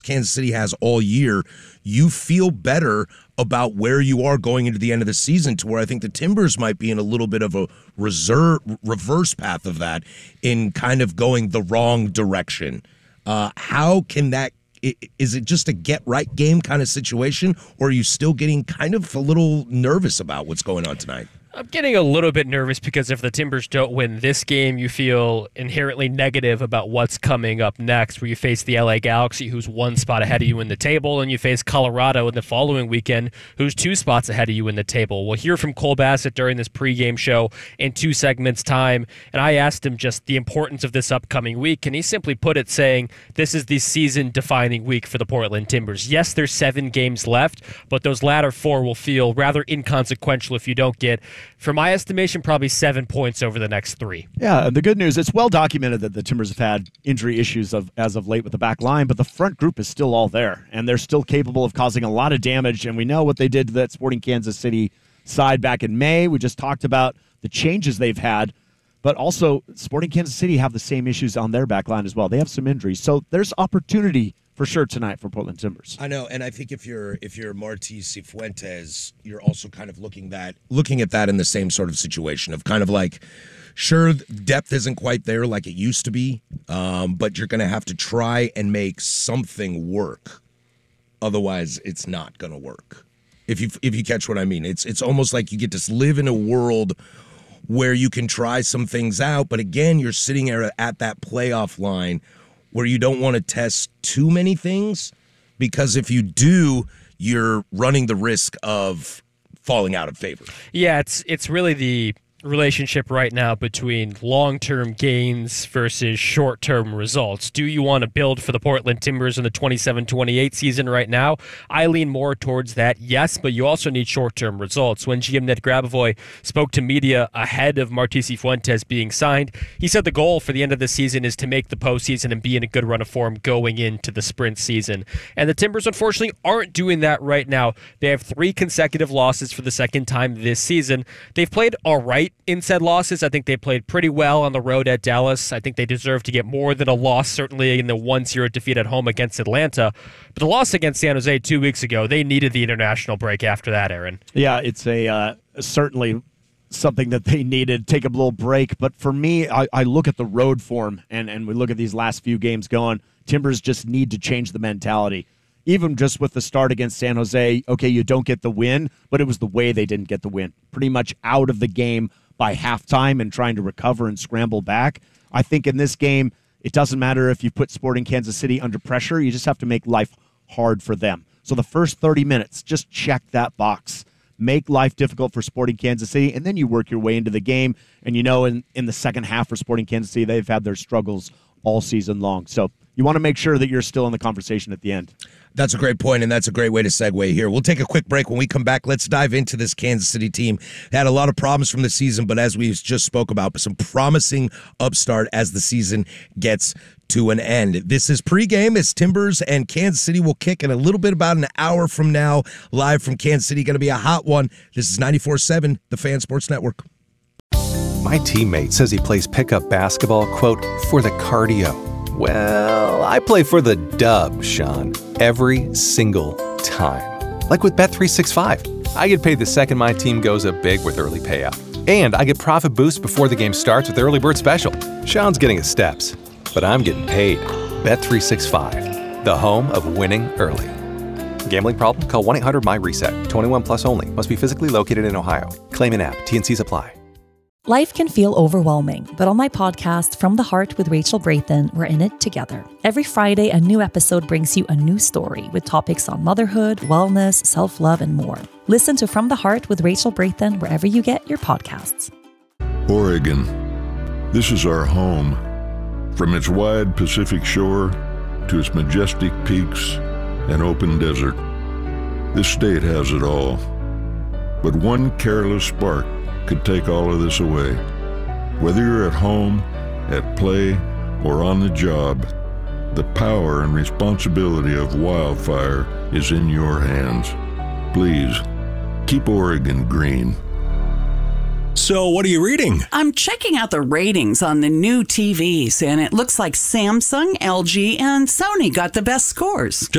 Kansas City has all year, you feel better about where you are going into the end of the season, to where I think the Timbers might be in a little bit of a reverse path of that, in kind of going the wrong direction. How can that, is it just a get right game kind of situation, or are you still getting kind of a little nervous about what's going on tonight? I'm getting a little bit nervous because if the Timbers don't win this game, you feel inherently negative about what's coming up next, where you face the LA Galaxy, who's one spot ahead of you in the table, and you face Colorado in the following weekend, who's 2 spots ahead of you in the table. We'll hear from Cole Bassett during this pregame show in 2 segments' time, and I asked him just the importance of this upcoming week, and he simply put it saying, this is the season-defining week for the Portland Timbers. Yes, there's 7 games left, but those latter 4 will feel rather inconsequential if you don't get, for my estimation, probably 7 points over the next 3. Yeah, the good news, it's well documented that the Timbers have had injury issues as of late with the back line, but the front group is still all there, and they're still capable of causing a lot of damage, and we know what they did to that Sporting Kansas City side back in May. We just talked about the changes they've had, but also Sporting Kansas City have the same issues on their back line as well. They have some injuries, so there's opportunity for sure tonight for Portland Timbers. I know, and I think if you're Martí Cifuentes, you're also kind of looking at that in the same sort of situation of kind of like, sure, depth isn't quite there like it used to be, but you're going to have to try and make something work. Otherwise, it's not going to work. If you catch what I mean, it's almost like you get to live in a world where you can try some things out, but again, you're sitting there at that playoff line where you don't want to test too many things, because if you do, you're running the risk of falling out of favor. Yeah, it's really the relationship right now between long-term gains versus short-term results. Do you want to build for the Portland Timbers in the 27-28 season right now? I lean more towards that, yes, but you also need short-term results. When GM Ned Grabovoy spoke to media ahead of Martí Cifuentes being signed, he said the goal for the end of the season is to make the postseason and be in a good run of form going into the sprint season. And the Timbers, unfortunately, aren't doing that right now. They have 3 consecutive losses for the second time this season. They've played all right in said losses. I think they played pretty well on the road at Dallas. I think they deserve to get more than a loss, certainly in the 1-0 defeat at home against Atlanta. But the loss against San Jose 2 weeks ago, they needed the international break after that, Aaron. Yeah, it's certainly something that they needed, take a little break. But for me, I look at the road form, and we look at these last few games going, Timbers just need to change the mentality. Even just with the start against San Jose, okay, you don't get the win, but it was the way they didn't get the win. Pretty much out of the game by halftime and trying to recover and scramble back. I think in this game, it doesn't matter if you put Sporting Kansas City under pressure. You just have to make life hard for them. So the first 30 minutes, just check that box. Make life difficult for Sporting Kansas City, and then you work your way into the game. And you know, in the second half for Sporting Kansas City, they've had their struggles all season long. So you want to make sure that you're still in the conversation at the end. That's a great point, and that's a great way to segue here. We'll take a quick break. When we come back, let's dive into this Kansas City team. They had a lot of problems from the season, but as we just spoke about, some promising upstart as the season gets to an end. This is pregame as Timbers and Kansas City will kick in a little bit about an hour from now, live from Kansas City. Going to be a hot one. This is 94.7, the Fan Sports Network. My teammate says he plays pickup basketball, quote, for the cardio. Well, I play for the dub, Sean, every single time. Like with Bet365. I get paid the second my team goes up big with early payout. And I get profit boosts before the game starts with Early Bird Special. Sean's getting his steps, but I'm getting paid. Bet365, the home of winning early. Gambling problem? Call 1-800-MY-RESET. 21 plus only. Must be physically located in Ohio. Claim in app. T&Cs apply. Life can feel overwhelming, but on my podcast, From the Heart with Rachel Braithen, we're in it together. Every Friday, a new episode brings you a new story with topics on motherhood, wellness, self-love, and more. Listen to From the Heart with Rachel Braithen wherever you get your podcasts. Oregon. This is our home. From its wide Pacific shore to its majestic peaks and open desert, this state has it all. But one careless spark could take all of this away. Whether you're at home, at play, or on the job, the power and responsibility of wildfire is in your hands. Please, keep Oregon green. So what are you reading? I'm checking out the ratings on the new TVs, and it looks like Samsung, LG, and Sony got the best scores.